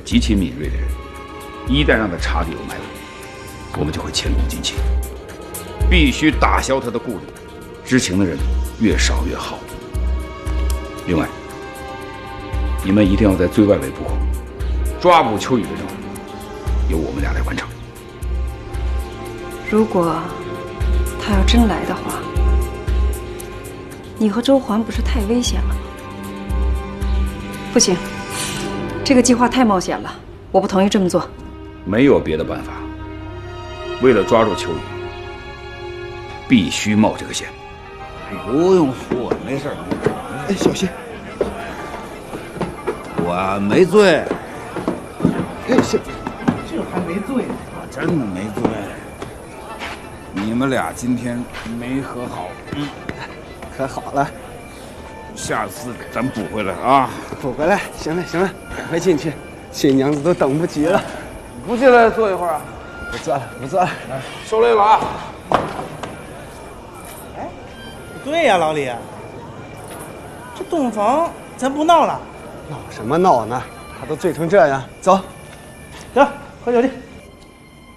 极其敏锐的人，一旦让他察觉有脉络，我们就会前功尽弃。必须打消他的顾虑，知情的人越少越好。另外，你们一定要在最外围布控，抓捕秋雨的任务由我们俩来完成。 如果他要真来的话，你和周环不是太危险了吗？不行，这个计划太冒险了，我不同意这么做。 没有别的办法，为了抓住秋雨，必须冒这个险。 不用扶我，没事。 哎，小心！ 我没醉。 哎，小， 这还没醉呢。 我真没醉。你们俩今天没和好， 可好了， 下次咱补回来啊！ 补回来。行了行了，赶快进去，新娘子都等不及了。 不进来坐一会儿啊？ 不坐了不坐了， 受累了啊！ 哎，不对呀，老李，这洞房咱不闹了。 闹什么闹呢？他都醉成这样，走。 行，喝酒去。